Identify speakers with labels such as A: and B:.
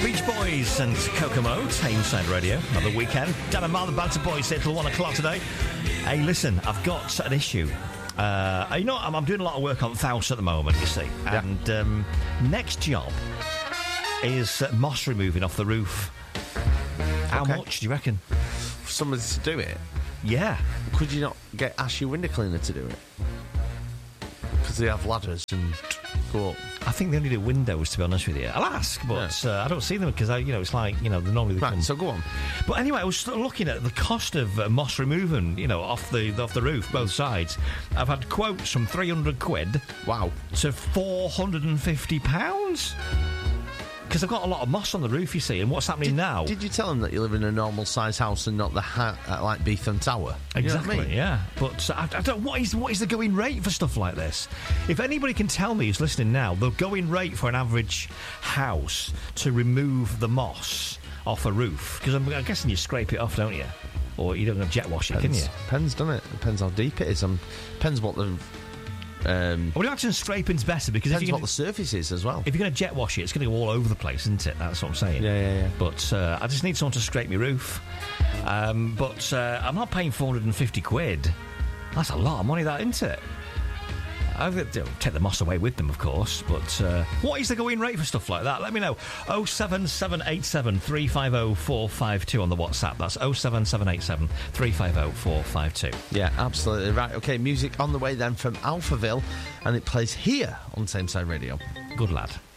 A: Beach Boys and Kokomo, Tameside Radio, another weekend. Dan and Mark, the Banter Boys, here till 1 o'clock today. Hey, listen, I've got an issue. I'm doing a lot of work on the house at the moment, you see. And next job is moss removing off the roof. How much do you reckon?
B: For somebody to do it?
A: Yeah.
B: Could you not ask your window cleaner to do it? Because they have ladders and go up.
A: I think they only do windows, to be honest with you. I'll ask, but I don't see them because, it's like, they normally come.
B: Right, so go on.
A: But anyway, I was looking at the cost of moss removing, off the roof, both sides. I've had quotes from 300 quid.
B: Wow.
A: To £450. Because I've got a lot of moss on the roof, you see, and what's happening now...
B: Did you tell them that you live in a normal-sized house and not the like Beetham Tower?
A: Exactly,
B: you know what I mean?
A: Yeah. But I don't... What is the going rate for stuff like this? If anybody can tell me who's listening now, the going rate for an average house to remove the moss off a roof, because I'm guessing you scrape it off, don't you? Or you don't jet wash it, can you?
B: Depends, doesn't it? Depends how deep it is. Depends what the...
A: I would imagine scraping's better because
B: depends what the surface is as well.
A: If you're going to jet wash it, it's going to go all over the place, isn't it? That's what I'm saying.
B: Yeah.
A: But I just need someone to scrape my roof. But I'm not paying 450 quid. That's a lot of money, that, isn't it? I'll take the moss away with them, of course. But what is the going rate for stuff like that? Let me know. 07787 350 452 on the WhatsApp. That's 07787 350 452.
B: Yeah, absolutely right. Okay, music on the way then from Alphaville, and it plays here on Tameside Radio.
A: Good lad.